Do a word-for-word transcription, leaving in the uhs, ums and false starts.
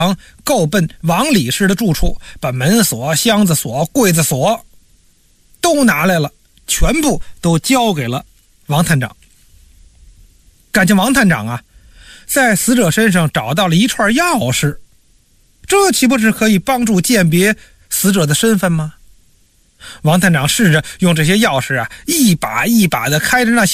够奔王理事的住处，把门锁、箱子锁、柜子锁都拿来了，全部都交给了王探长。感情王探长啊，在死者身上找到了一串钥匙，这岂不是可以帮助鉴别死者的身份吗？王探长试着用这些钥匙啊，一把一把的开着那些